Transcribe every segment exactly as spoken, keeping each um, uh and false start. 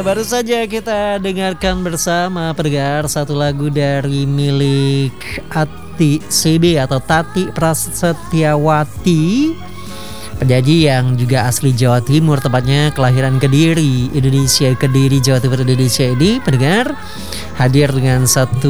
baru saja kita dengarkan bersama pendengar satu lagu dari milik Ati C B atau Tati Prasetyawati, penyanyi yang juga asli Jawa Timur, tepatnya kelahiran Kediri, Indonesia, Kediri, Jawa Timur, Indonesia ini. Pendengar hadir dengan satu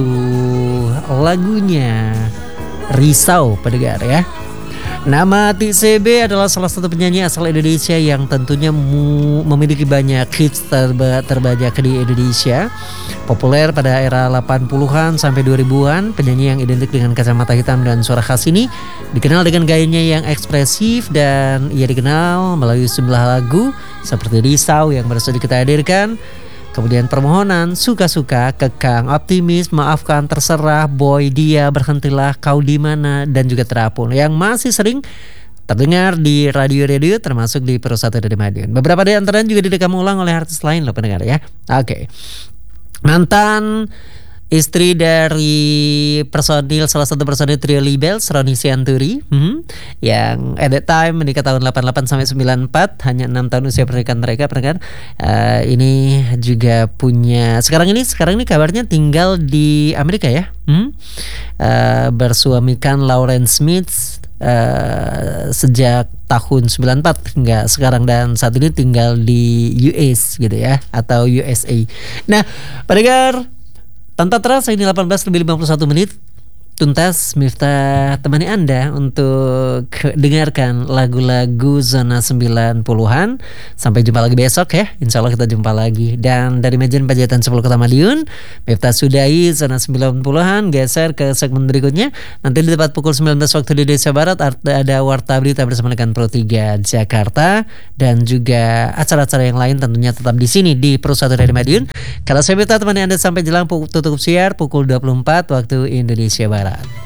lagunya Risau, pendengar ya. Nama Ati C B adalah salah satu penyanyi asal Indonesia yang tentunya mu, memiliki banyak hits terba, terbanyak di Indonesia. Populer pada era delapan puluhan sampai dua ribuan, penyanyi yang identik dengan kacamata hitam dan suara khas ini dikenal dengan gayanya yang ekspresif, dan ia dikenal melalui sejumlah lagu seperti Risau yang baru saja kita hadirkan. Kemudian Permohonan, Suka-suka, Kekang, Optimis, Maafkan, Terserah, Boy, Dia, Berhentilah, Kau di Mana, dan juga Terapun, yang masih sering terdengar di radio-radio termasuk di Persatu dari Madiun. Beberapa di antaranya juga direkam ulang oleh artis lain loh pendengar ya. Oke. Mantan istri dari personil, salah satu personil trio Libels, Roni Sianturi, hmm, yang at that time menikah tahun delapan puluh delapan sampai sembilan puluh empat, hanya enam tahun usia pernikahan mereka, pernikahan uh, ini juga punya sekarang ini sekarang ini kabarnya tinggal di Amerika ya, hmm? uh, bersuamikan Lauren Smith uh, sejak tahun sembilan puluh empat hingga sekarang, dan saat ini tinggal di U S gitu ya, atau U S A. Nah, pendengar, tanpa terasa ini delapan belas lebih lima puluh satu menit. Tuntas Miftah temani Anda untuk dengarkan lagu-lagu Zona sembilan puluhan. Sampai jumpa lagi besok ya. Insya Allah kita jumpa lagi. Dan dari Majen Panjaitan sepuluh Kota Madiun, Miftah sudahi Zona sembilan puluhan. Geser ke segmen berikutnya. Nanti di tepat pukul sembilan belas waktu di Indonesia Barat ada Warta Berita bersama dengan Pro tiga Jakarta, dan juga acara-acara yang lain tentunya tetap di sini di Persatu dari Madiun. Kalau saya Miftah temani Anda sampai jelang tutup siar pukul dua puluh empat waktu Indonesia Barat.